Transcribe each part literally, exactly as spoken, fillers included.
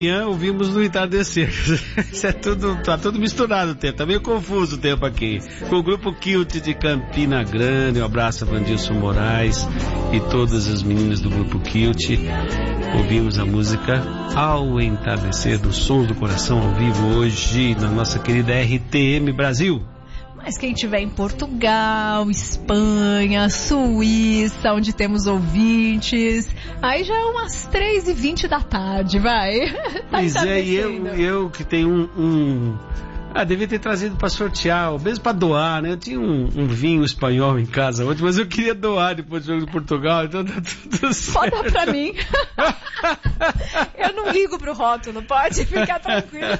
Ouvimos no entardecer. Isso é tudo, tá tudo misturado o tempo, tá meio confuso o tempo aqui. Com o grupo Kilt de Campina Grande, um abraço a Vandilson Moraes e todas as meninas do grupo Kilt. Ouvimos a música Ao Entardecer, dos Sons do Coração, ao vivo hoje na nossa querida R T M Brasil. Mas quem estiver em Portugal, Espanha, Suíça, onde temos ouvintes, aí já é umas três e vinte da tarde, vai. Pois tá é, e eu, eu que tenho um... um... Ah, devia ter trazido para sortear, ou mesmo para doar, né? Eu tinha um, um vinho espanhol em casa hoje, mas eu queria doar depois do jogo de Portugal, então tá tudo certo. Pode dar pra mim. Eu não ligo pro rótulo, pode ficar tranquilo.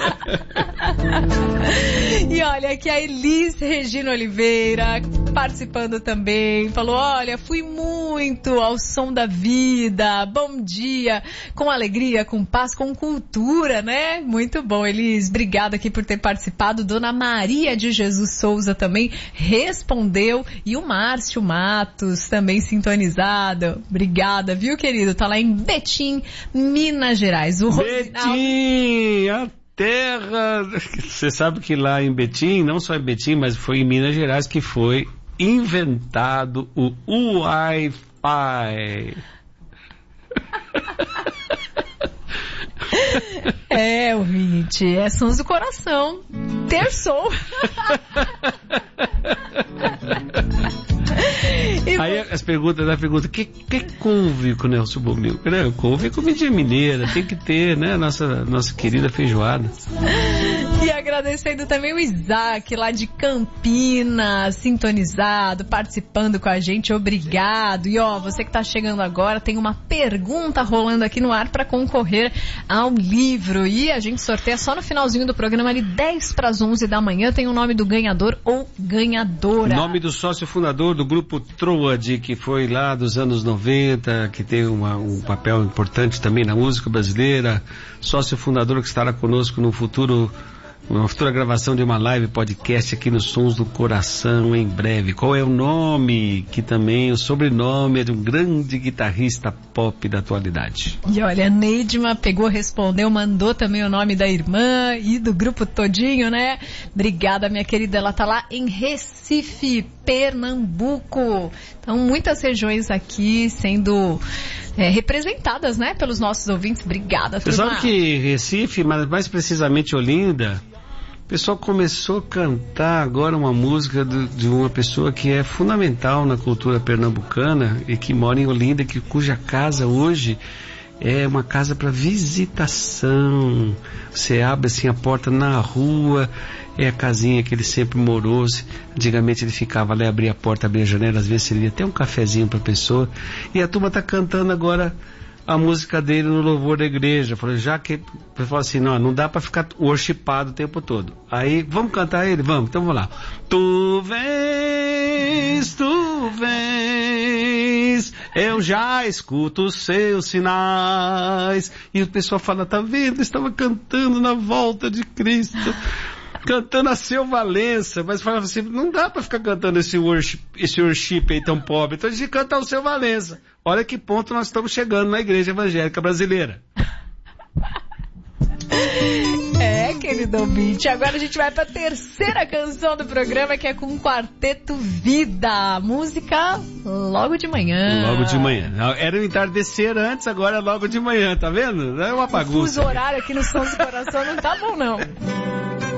E olha, aqui a Elis Regina Oliveira participando também, falou, olha, fui muito ao som da vida, bom dia, com alegria, com paz, com cultura, né? Muito bom, Elis, obrigada aqui por ter participado. Dona Maria de Jesus Souza também respondeu, e o Márcio Matos também sintonizado. Obrigada, viu, querido? Tá lá em Betim, Minas Gerais. O Betim, a terra... Você sabe que lá em Betim, não só em Betim, mas foi em Minas Gerais que foi inventado o Wi-Fi. É, ouvinte, é sons do coração. Terçou. Aí as perguntas da pergunta, que, que couve com o Nelson Bomil? Né? Couve é comida mineira, tem que ter, né? Nossa, nossa querida feijoada. E agradecendo também o Isaac, lá de Campinas, sintonizado, participando com a gente, obrigado. E ó, você que tá chegando agora, tem uma pergunta rolando aqui no ar para concorrer ao livro. E a gente sorteia só no finalzinho do programa, ali dez para as onze da manhã, tem o nome do ganhador ou ganhadora. O nome do sócio fundador do grupo Troad, que foi lá dos anos noventa, que tem uma, um papel importante também na música brasileira, sócio fundador que estará conosco no futuro, uma futura gravação de uma live podcast aqui nos Sons do Coração em breve. Qual é o nome? Que também o sobrenome é de um grande guitarrista pop da atualidade. E olha, a Neidma pegou, respondeu, mandou também o nome da irmã e do grupo todinho, né? Obrigada, minha querida. Ela tá lá em Recife, Pernambuco. Então, muitas regiões aqui sendo é, representadas, né? Pelos nossos ouvintes. Obrigada, Você sabe que Recife, mas mais precisamente Olinda, o pessoal começou a cantar agora uma música do, de uma pessoa que é fundamental na cultura pernambucana e que mora em Olinda, que, cuja casa hoje é uma casa para visitação. Você abre assim a porta na rua, é a casinha que ele sempre morou. Antigamente ele ficava ali, abria a porta, abria a janela, às vezes ele ia até um cafezinho para a pessoa. E a turma tá cantando agora a música dele no louvor da igreja. Falei, já que eu falo assim, não, não dá para ficar worshipado o tempo todo. Aí, vamos cantar ele? Vamos, então vamos lá. Tu vens, tu vens, eu já escuto os seus sinais. E o pessoal fala, tá vendo? Estava cantando na volta de Cristo, cantando a Seu Valença, mas falava assim, não dá para ficar cantando esse worship, esse worship aí tão pobre, então a gente canta o Seu Valença. Olha que ponto nós estamos chegando na igreja evangélica brasileira. É, querido ouvinte, agora a gente vai para a terceira canção do programa, que é com o Quarteto Vida, música Logo de Manhã. Logo de manhã. Era o entardecer antes, agora é logo de manhã, tá vendo? É uma bagunça. O fuso horário aqui no Sons do Coração não tá bom, não.